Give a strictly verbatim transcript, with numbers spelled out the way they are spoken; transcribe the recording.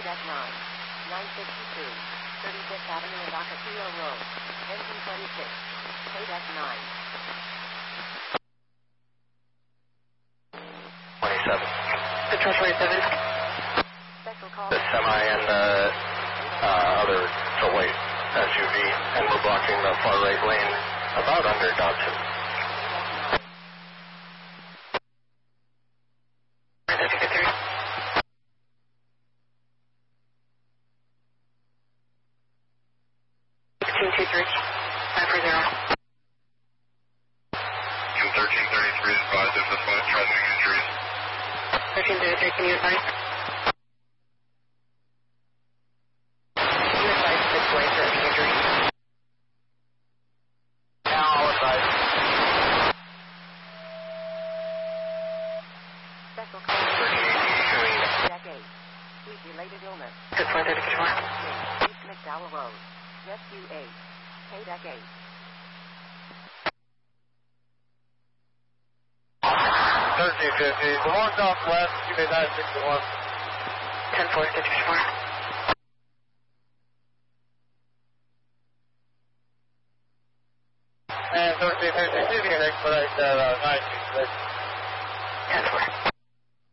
nine, nine sixty-two, thirty-fifth Avenue and Acapulco Road, engine twenty-six, K nine. twenty-seven. Control twenty-seven. Special call. The semi and the uh, other to wait S U V, and we're blocking the far right lane about under Dodson. thirteen two three, five four zero. Team thirteen thirty-three advised of the five traffic injuries. thirteen thirty-three, can you advise? You advise six way for the injury. Now I'll advise. Special call. thirty-eight Decade. Sleep-related illness. six one thirty, can you mark? East McDowell Road. Rescue eight. K eight. thirteen fifty. The one southwest, you may nine sixty-one. ten four, can you mark? And thirteen fifty, see if you can expedite that uh, nine six six. ten four.